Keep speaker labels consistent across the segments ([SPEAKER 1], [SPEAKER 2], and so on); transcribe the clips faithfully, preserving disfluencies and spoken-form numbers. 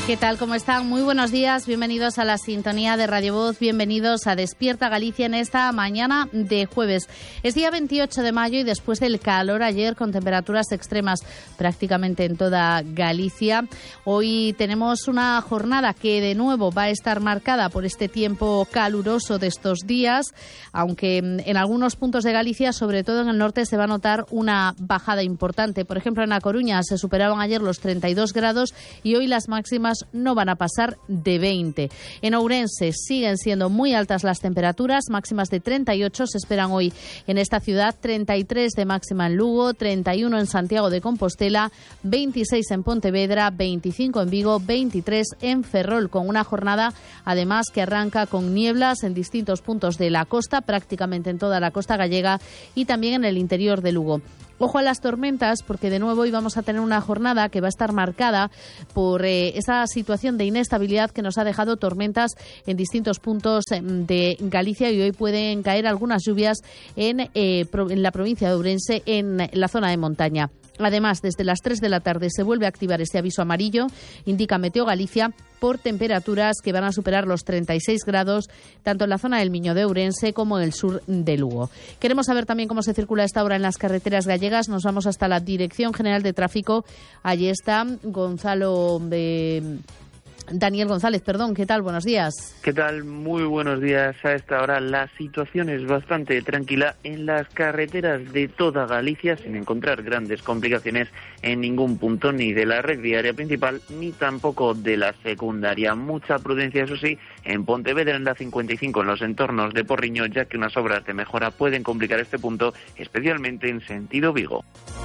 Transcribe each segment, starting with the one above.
[SPEAKER 1] ¿Qué tal? ¿Cómo están? Muy buenos días. Bienvenidos a la sintonía de Radio Voz. Bienvenidos a Despierta Galicia en esta mañana de jueves. Es día veintiocho de mayo y después del calor ayer con temperaturas extremas prácticamente en toda Galicia, hoy tenemos una jornada que de nuevo va a estar marcada por este tiempo caluroso de estos días, aunque en algunos puntos de Galicia, sobre todo en el norte, se va a notar una bajada importante. Por ejemplo, en A Coruña se superaban ayer los treinta y dos grados y hoy las máximas no van a pasar de veinte. En Ourense siguen siendo muy altas las temperaturas, máximas de treinta y ocho se esperan hoy en esta ciudad, treinta y tres de máxima en Lugo, treinta y uno en Santiago de Compostela, veintiséis en Pontevedra, veinticinco en Vigo, veintitrés en Ferrol, con una jornada además que arranca con nieblas en distintos puntos de la costa, prácticamente en toda la costa gallega y también en el interior de Lugo. Ojo a las tormentas, porque de nuevo hoy vamos a tener una jornada que va a estar marcada por eh, esa situación de inestabilidad que nos ha dejado tormentas en distintos puntos de Galicia, y hoy pueden caer algunas lluvias en, eh, en la provincia de Ourense, en la zona de montaña. Además, desde las tres de la tarde se vuelve a activar este aviso amarillo, indica Meteo Galicia, por temperaturas que van a superar los treinta y seis grados, tanto en la zona del Miño de Ourense como en el sur de Lugo. Queremos saber también cómo se circula a esta hora en las carreteras gallegas. Nos vamos hasta la Dirección General de Tráfico. Allí está Gonzalo... de Daniel González, perdón, ¿qué tal? Buenos días.
[SPEAKER 2] ¿Qué tal? Muy buenos días. A esta hora la situación es bastante tranquila en las carreteras de toda Galicia, sin encontrar grandes complicaciones en ningún punto, ni de la red viaria principal, ni tampoco de la secundaria. Mucha prudencia, eso sí, en Pontevedra, en la cincuenta y cinco, en los entornos de Porriño, ya que unas obras de mejora pueden complicar este punto, especialmente en sentido Vigo.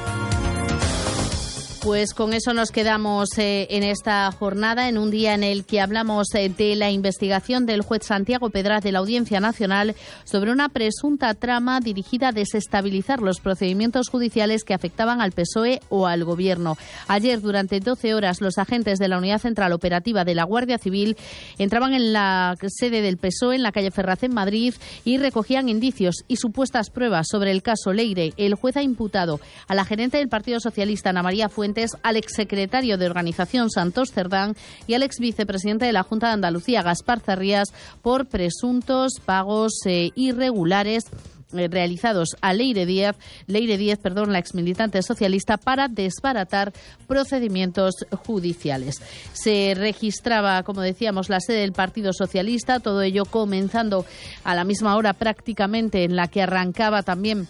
[SPEAKER 1] Pues con eso nos quedamos eh, en esta jornada, en un día en el que hablamos eh, de la investigación del juez Santiago Pedraz de la Audiencia Nacional sobre una presunta trama dirigida a desestabilizar los procedimientos judiciales que afectaban al P S O E o al Gobierno. Ayer, durante doce horas, los agentes de la Unidad Central Operativa de la Guardia Civil entraban en la sede del P S O E en la calle Ferraz en Madrid y recogían indicios y supuestas pruebas sobre el caso Leire. El juez ha imputado a la gerente del Partido Socialista, Ana María Fuentes, al exsecretario de Organización, Santos Cerdán, y al exvicepresidente de la Junta de Andalucía, Gaspar Zarrías, por presuntos pagos eh, irregulares eh, realizados a Leire Díaz, Leire Díaz, perdón, la exmilitante socialista, para desbaratar procedimientos judiciales. Se registraba, como decíamos, la sede del Partido Socialista, todo ello comenzando a la misma hora prácticamente en la que arrancaba también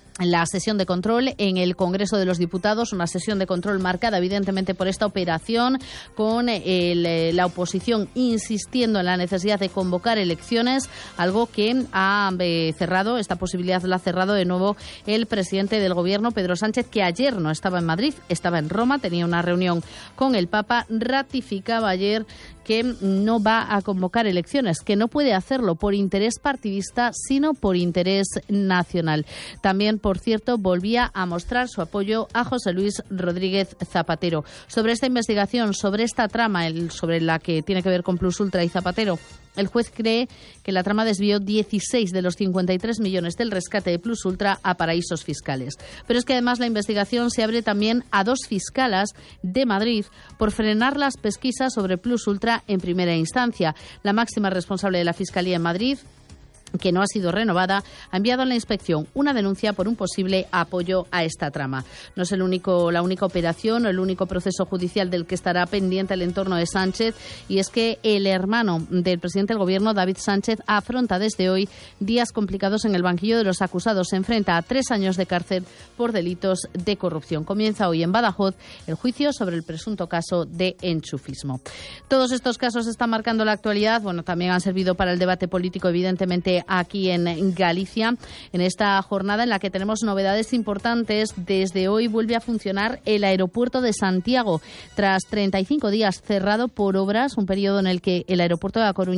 [SPEAKER 1] la sesión de control en el Congreso de los Diputados, una sesión de control marcada evidentemente por esta operación, con el, la oposición insistiendo en la necesidad de convocar elecciones, algo que ha eh, cerrado, esta posibilidad la ha cerrado de nuevo el presidente del Gobierno, Pedro Sánchez, que ayer no estaba en Madrid, estaba en Roma, tenía una reunión con el Papa, ratificaba ayer que no va a convocar elecciones, que no puede hacerlo por interés partidista, sino por interés nacional. También, por cierto, volvía a mostrar su apoyo a José Luis Rodríguez Zapatero. Sobre esta investigación, sobre esta trama, el, sobre la que tiene que ver con Plus Ultra y Zapatero, el juez cree que la trama desvió dieciséis de los cincuenta y tres millones del rescate de Plus Ultra a paraísos fiscales. Pero es que además la investigación se abre también a dos fiscalas de Madrid por frenar las pesquisas sobre Plus Ultra en primera instancia. La máxima responsable de la Fiscalía en Madrid, que no ha sido renovada, ha enviado a la inspección una denuncia por un posible apoyo a esta trama. No es el único, la única operación o el único proceso judicial del que estará pendiente el entorno de Sánchez, y es que el hermano del presidente del Gobierno, David Sánchez, afronta desde hoy días complicados en el banquillo de los acusados. Se enfrenta a tres años de cárcel por delitos de corrupción. Comienza hoy en Badajoz el juicio sobre el presunto caso de enchufismo. Todos estos casos están marcando la actualidad. Bueno, también han servido para el debate político, evidentemente, aquí en Galicia, en esta jornada en la que tenemos novedades importantes. Desde hoy vuelve a funcionar el aeropuerto de Santiago, tras treinta y cinco días cerrado por obras, un periodo en el que el aeropuerto de A Coruña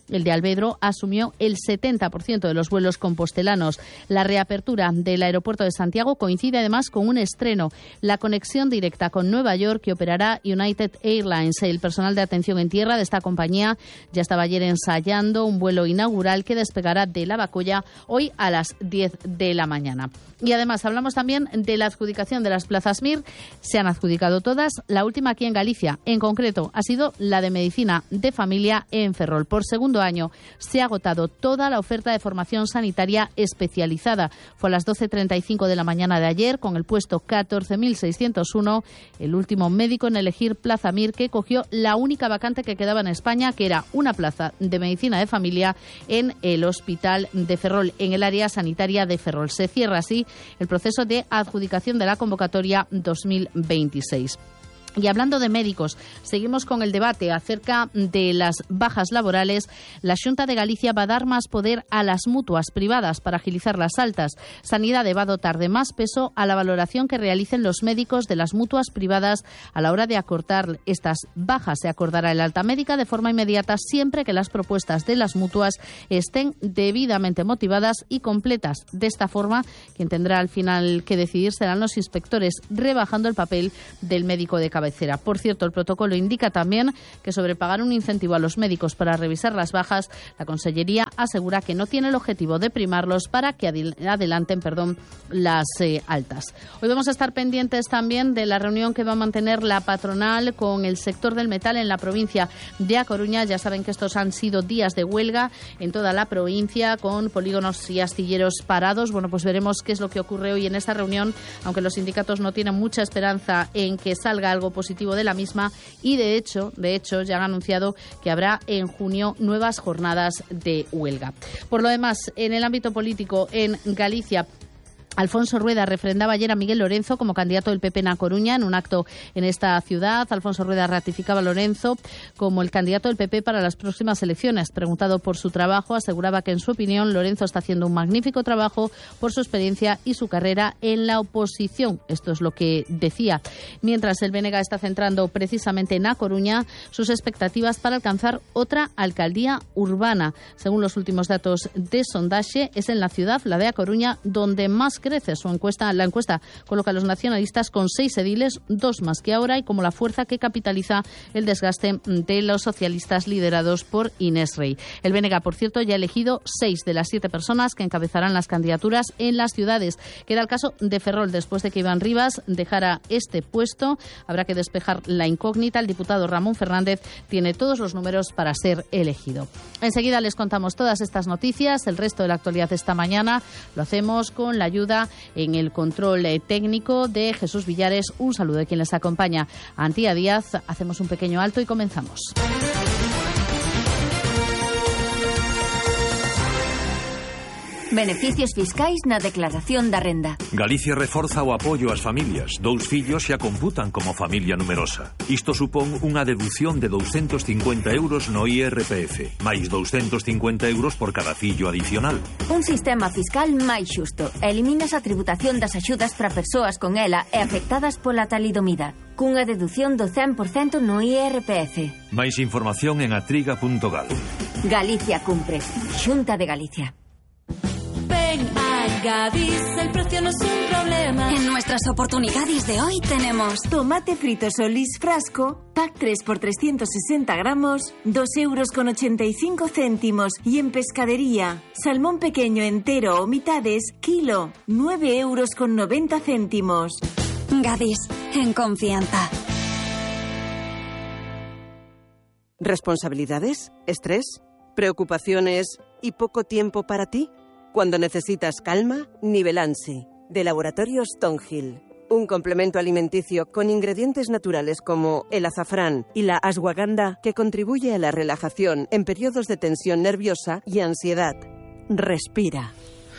[SPEAKER 1] El de Alvedro asumió el setenta por ciento de los vuelos compostelanos. La reapertura del aeropuerto de Santiago coincide además con un estreno, la conexión directa con Nueva York que operará United Airlines. El personal de atención en tierra de esta compañía ya estaba ayer ensayando un vuelo inaugural que despegará de Lavacolla hoy a las diez de la mañana. Y además hablamos también de la adjudicación de las plazas M I R. Se han adjudicado todas. La última aquí en Galicia, en concreto, ha sido la de Medicina de Familia en Ferrol. Por segundo año se ha agotado toda la oferta de formación sanitaria especializada. Fue a las doce treinta y cinco de la mañana de ayer, con el puesto catorce mil seiscientos uno, el último médico en elegir plaza M I R, que cogió la única vacante que quedaba en España, que era una plaza de Medicina de Familia en el Hospital de Ferrol, en el área sanitaria de Ferrol. Se cierra así el proceso de adjudicación de la convocatoria dos mil veintiséis. Y hablando de médicos, seguimos con el debate acerca de las bajas laborales. La Xunta de Galicia va a dar más poder a las mutuas privadas para agilizar las altas. Sanidade va a dotar de más peso a la valoración que realicen los médicos de las mutuas privadas a la hora de acortar estas bajas. Se acordará el alta médica de forma inmediata siempre que las propuestas de las mutuas estén debidamente motivadas y completas. De esta forma, quien tendrá al final que decidir serán los inspectores, rebajando el papel del médico de cabecera. Por cierto, el protocolo indica también que sobre pagar un incentivo a los médicos para revisar las bajas, la Consellería asegura que no tiene el objetivo de primarlos para que adelanten perdón, las eh, altas. Hoy vamos a estar pendientes también de la reunión que va a mantener la patronal con el sector del metal en la provincia de A Coruña. Ya saben que estos han sido días de huelga en toda la provincia, con polígonos y astilleros parados. Bueno, pues veremos qué es lo que ocurre hoy en esta reunión, aunque los sindicatos no tienen mucha esperanza en que salga algo positivo de la misma, y de hecho, de hecho ya han anunciado que habrá en junio nuevas jornadas de huelga. Por lo demás, en el ámbito político en Galicia, Alfonso Rueda refrendaba ayer a Miguel Lorenzo como candidato del P P en A Coruña en un acto en esta ciudad. Alfonso Rueda ratificaba a Lorenzo como el candidato del P P para las próximas elecciones. Preguntado por su trabajo, aseguraba que en su opinión Lorenzo está haciendo un magnífico trabajo por su experiencia y su carrera en la oposición. Esto es lo que decía. Mientras el B N G está centrando precisamente en A Coruña sus expectativas para alcanzar otra alcaldía urbana. Según los últimos datos de sondaje, es en la ciudad, la de A Coruña, donde más crece su encuesta. La encuesta coloca a los nacionalistas con seis ediles, dos más que ahora, y como la fuerza que capitaliza el desgaste de los socialistas liderados por Inés Rey. El B N G, por cierto, ya ha elegido seis de las siete personas que encabezarán las candidaturas en las ciudades. Queda el caso de Ferrol. Después de que Iván Rivas dejara este puesto, habrá que despejar la incógnita. El diputado Ramón Fernández tiene todos los números para ser elegido. Enseguida les contamos todas estas noticias, el resto de la actualidad esta mañana. Lo hacemos con la ayuda en el control técnico de Jesús Villares. Un saludo de quien les acompaña, Antía Díaz. Hacemos un pequeño alto y comenzamos.
[SPEAKER 3] Beneficios fiscais na declaración da renda.
[SPEAKER 4] Galicia reforza o apoio ás familias. Dous fillos xa computan como familia numerosa. Isto supón unha deducción de douscentos cincuenta euros no I R P F, máis douscentos cincuenta euros por cada fillo adicional.
[SPEAKER 3] Un sistema fiscal máis xusto. Eliminas a tributación das axudas para persoas con ela e afectadas pola talidomida, cunha deducción do cen por cento no I R P F.
[SPEAKER 4] Máis información en atriga punto gal.
[SPEAKER 3] Galicia cumpre. Xunta de Galicia.
[SPEAKER 5] Ven a Gadis, el precio no es un problema.
[SPEAKER 6] En nuestras oportunidades de hoy tenemos
[SPEAKER 7] tomate frito Solís frasco, pack tres por trescientos sesenta gramos, dos euros con ochenta y cinco céntimos. Y en pescadería, salmón pequeño entero o mitades, kilo, nueve euros con noventa céntimos.
[SPEAKER 6] Gadis, en confianza.
[SPEAKER 8] ¿Responsabilidades? ¿Estrés? ¿Preocupaciones y poco tiempo para ti? Cuando necesitas calma, Nivelansi, de Laboratorios Tonhill. Un complemento alimenticio con ingredientes naturales como el azafrán y la ashwagandha que contribuye a la relajación en periodos de tensión nerviosa y ansiedad. Respira.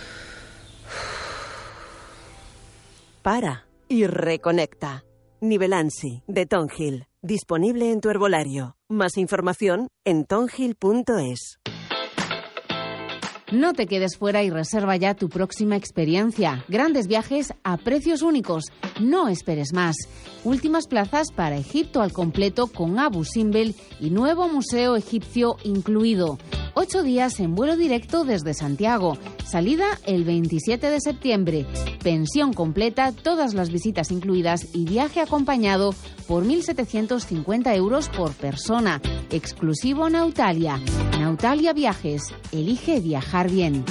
[SPEAKER 8] Para y reconecta. Nivelansi, de Tonhill. Disponible en tu herbolario. Más información en tonhill punto es.
[SPEAKER 9] No te quedes fuera y reserva ya tu próxima experiencia. Grandes viajes a precios únicos. No esperes más. Últimas plazas para Egipto al completo con Abu Simbel y nuevo museo egipcio incluido. Ocho días en vuelo directo desde Santiago. Salida el veintisiete de septiembre. Pensión completa, todas las visitas incluidas y viaje acompañado por mil setecientos cincuenta euros por persona. Exclusivo Nautalia. Nautalia Viajes. Elige viajar bien.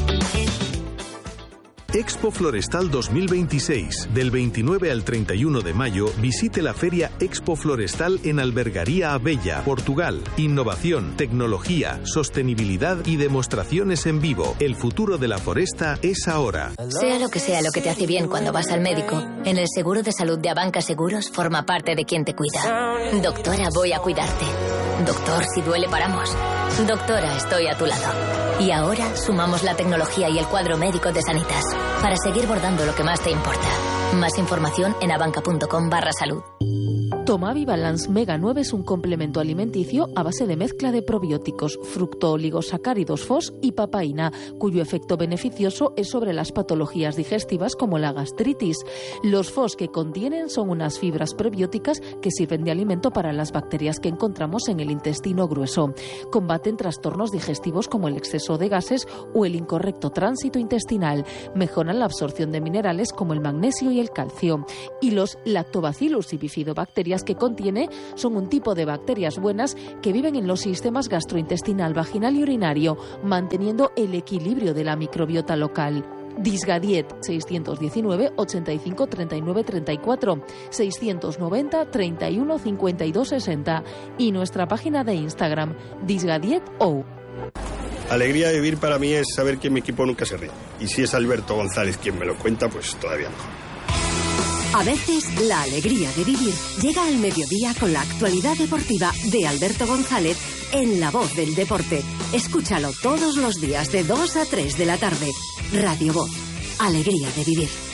[SPEAKER 10] Expo Florestal dos mil veintiséis. Del veintinueve al treinta y uno de mayo, visite la feria Expo Florestal en Albergaría Abella, Portugal. Innovación, tecnología, sostenibilidad y demostraciones en vivo. El futuro de la foresta es ahora.
[SPEAKER 11] Sea lo que sea lo que te hace bien cuando vas al médico, en el seguro de salud de Abanca Seguros forma parte de quien te cuida. Doctora, voy a cuidarte. Doctor, si duele paramos. Doctora, estoy a tu lado. Y ahora sumamos la tecnología y el cuadro médico de Sanitas para seguir bordando lo que más te importa. Más información en abanca.com barra salud.
[SPEAKER 12] Tomavi Balance Mega nueve es un complemento alimenticio a base de mezcla de probióticos, fructooligosacáridos F O S y papaína, cuyo efecto beneficioso es sobre las patologías digestivas como la gastritis. Los F O S que contienen son unas fibras prebióticas que sirven de alimento para las bacterias que encontramos en el intestino grueso. Combaten trastornos digestivos como el exceso de gases o el incorrecto tránsito intestinal. Mejoran la absorción de minerales como el magnesio y el calcio. Y los lactobacillus y bifidobacterias que contiene son un tipo de bacterias buenas que viven en los sistemas gastrointestinal, vaginal y urinario, manteniendo el equilibrio de la microbiota local. Disgadiet seiscientos diecinueve, ochenta y cinco, treinta y nueve, treinta y cuatro, seiscientos noventa, treinta y uno, cincuenta y dos, sesenta y nuestra página de Instagram, DisgadietO.
[SPEAKER 13] Alegría de vivir para mí es saber que mi equipo nunca se ríe. Y si es Alberto González quien me lo cuenta, pues todavía mejor.
[SPEAKER 14] A veces, la alegría de vivir llega al mediodía con la actualidad deportiva de Alberto González en La Voz del Deporte. Escúchalo todos los días de dos a tres de la tarde. Radio Voz. Alegría de vivir.